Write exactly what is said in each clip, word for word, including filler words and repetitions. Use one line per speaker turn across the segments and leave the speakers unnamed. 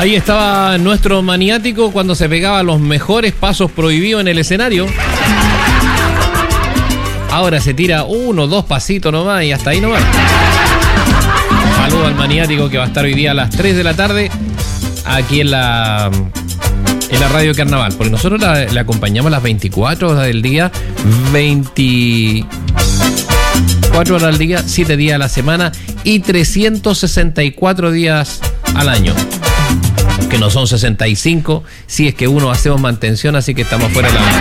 Ahí estaba nuestro maniático cuando se pegaba los mejores pasos prohibidos en el escenario. Ahora se tira uno, dos pasitos nomás y hasta ahí nomás. Saludo al maniático que va a estar hoy día a las tres de la tarde aquí en la, en la Radio Carnaval. Porque nosotros la, la acompañamos a las veinticuatro horas del día, veinticuatro horas al día, siete días a la semana y trescientos sesenta y cuatro días al año. Que no son sesenta y cinco, si es que uno hacemos mantención, así que estamos fuera de la,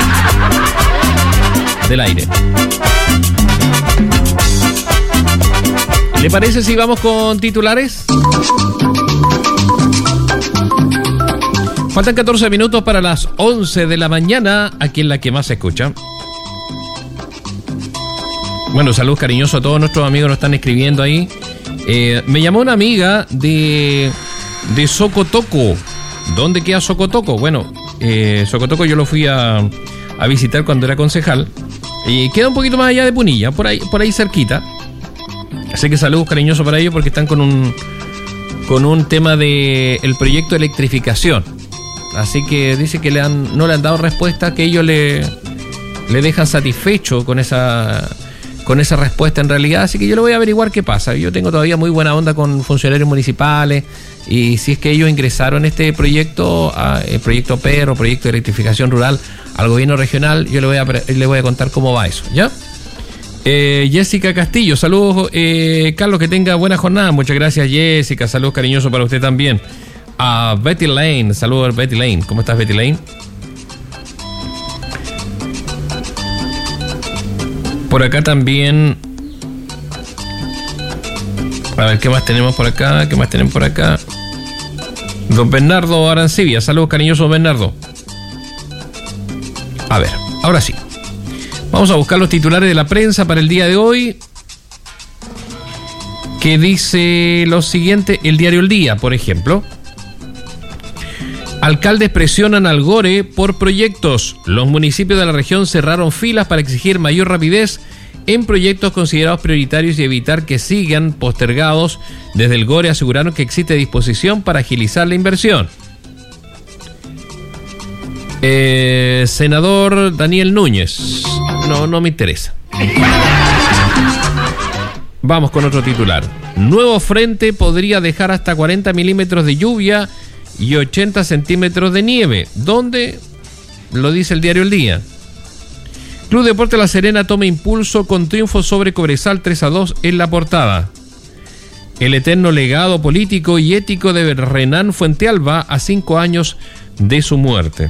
del aire. ¿Le parece si vamos con titulares? Faltan catorce minutos para las once de la mañana, aquí en La Que Más Se Escucha. Bueno, saludos cariñosos a todos nuestros amigos que nos están escribiendo ahí. Eh, me llamó una amiga de... de Socotoco. ¿Dónde queda Socotoco? Bueno, eh, Socotoco yo lo fui a, a visitar cuando era concejal y queda un poquito más allá de Punilla, por ahí, por ahí cerquita. Así que saludos cariñosos para ellos porque están con un con un tema de el proyecto de electrificación. Así que dice que le han, no le han dado respuesta, que ellos le, le dejan satisfecho con esa con esa respuesta en realidad, así que yo le voy a averiguar qué pasa. Yo tengo todavía muy buena onda con funcionarios municipales y si es que ellos ingresaron este proyecto, a, el proyecto P E R o proyecto de electrificación rural al gobierno regional, yo le voy a, le voy a contar cómo va eso, ¿ya? Eh, Jessica Castillo, saludos, eh, Carlos, que tenga buena jornada. Muchas gracias, Jessica, saludos cariñosos para usted también. A Betty Lane, saludos Betty Lane, ¿cómo estás, Betty Lane? Por acá también. A ver, ¿qué más tenemos por acá? ¿Qué más tenemos por acá? Don Bernardo Arancibia. Saludos cariñosos, Bernardo. A ver, ahora sí. Vamos a buscar los titulares de la prensa para el día de hoy. Que dice lo siguiente, el diario El Día, por ejemplo. Alcaldes presionan al Gore por proyectos. Los municipios de la región cerraron filas para exigir mayor rapidez en proyectos considerados prioritarios y evitar que sigan postergados. Desde el Gore aseguraron que existe disposición para agilizar la inversión. Eh, senador Daniel Núñez. No, no me interesa. Vamos con otro titular. Nuevo frente podría dejar hasta cuarenta milímetros de lluvia y ochenta centímetros de nieve. ¿Dónde? Lo dice el diario El Día. Club Deporte La Serena toma impulso con triunfo sobre Cobresal tres a dos en la portada. El eterno legado político y ético de Renán Fuentealba a cinco años de su muerte.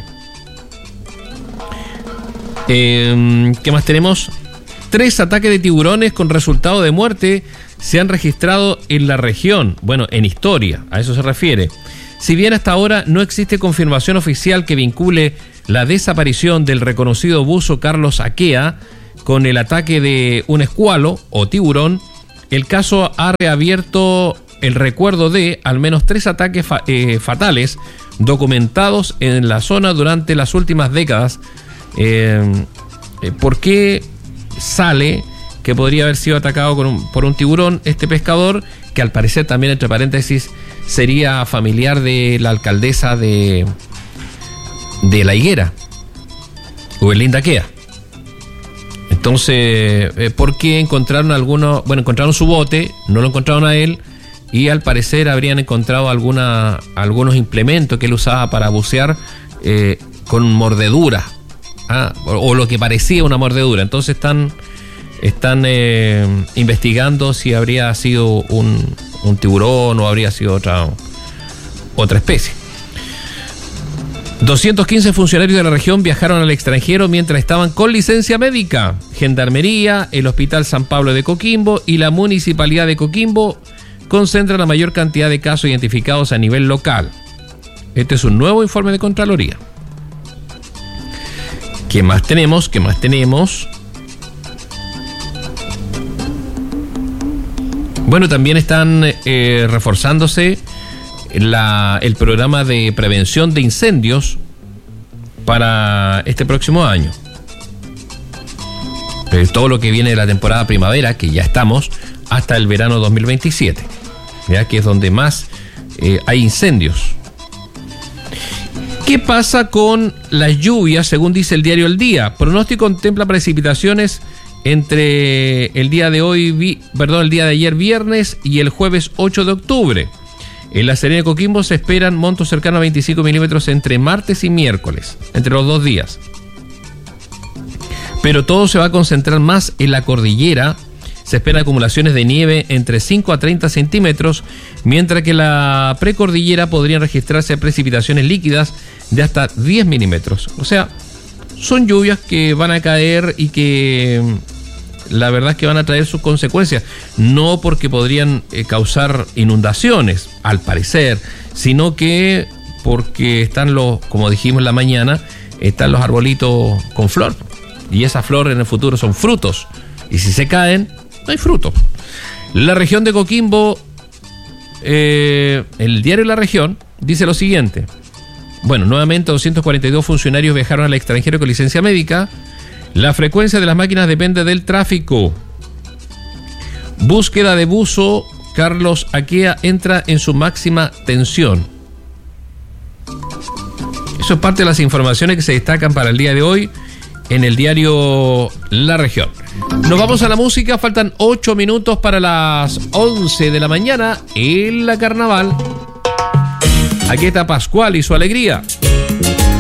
Eh, ¿Qué más tenemos? Tres ataques de tiburones con resultado de muerte se han registrado en la región. Bueno, en historia, a eso se refiere. Si bien hasta ahora no existe confirmación oficial que vincule la desaparición del reconocido buzo Carlos Aquea con el ataque de un escualo o tiburón, el caso ha reabierto el recuerdo de al menos tres ataques fa- eh, fatales documentados en la zona durante las últimas décadas. Eh, eh, ¿Por qué sale que podría haber sido atacado con un, por un tiburón este pescador, que al parecer también, entre paréntesis, sería familiar de la alcaldesa de, de La Higuera, Ubelinda Aquea? Entonces, eh, ¿por qué encontraron algunos? Bueno, encontraron su bote, no lo encontraron a él, y al parecer habrían encontrado alguna, algunos implementos que él usaba para bucear eh, con mordedura, ¿ah? o, o lo que parecía una mordedura. Entonces están, están eh, investigando si habría sido un, un tiburón o habría sido otra, otra especie. doscientos quince funcionarios de la región viajaron al extranjero mientras estaban con licencia médica. Gendarmería, el Hospital San Pablo de Coquimbo y la Municipalidad de Coquimbo concentran la mayor cantidad de casos identificados a nivel local. Este es un nuevo informe de Contraloría. ¿Qué más tenemos? ¿Qué más tenemos? Bueno, también están eh, reforzándose La, el programa de prevención de incendios para este próximo año. Eh, todo lo que viene de la temporada primavera, que ya estamos, hasta el verano dos mil veintisiete, ¿ya? Que es donde más eh, hay incendios ¿Qué pasa con las lluvias? Según dice el diario El Día, pronóstico contempla precipitaciones entre el día de hoy, vi, perdón, el día de ayer viernes y el jueves ocho de octubre. En La Serena y Coquimbo se esperan montos cercanos a veinticinco milímetros entre martes y miércoles, entre los dos días. Pero todo se va a concentrar más en la cordillera. Se esperan acumulaciones de nieve entre cinco a treinta centímetros, mientras que en la precordillera podrían registrarse precipitaciones líquidas de hasta diez milímetros. O sea, son lluvias que van a caer y que la verdad es que van a traer sus consecuencias. No porque podrían eh, causar inundaciones, al parecer, sino que porque están los, como dijimos en la mañana, están los arbolitos con flor. Y esas flores en el futuro son frutos. Y si se caen, no hay fruto. La región de Coquimbo, eh, el diario La Región, dice lo siguiente. Bueno, nuevamente doscientos cuarenta y dos funcionarios viajaron al extranjero con licencia médica. La frecuencia de las máquinas depende del tráfico. Búsqueda de buzo. Carlos Aquea entra en su máxima tensión. Eso es parte de las informaciones que se destacan para el día de hoy en el diario La Región. Nos vamos a la música, faltan ocho minutos para las once de la mañana en la Carnaval. Aquí está Pascual y su alegría.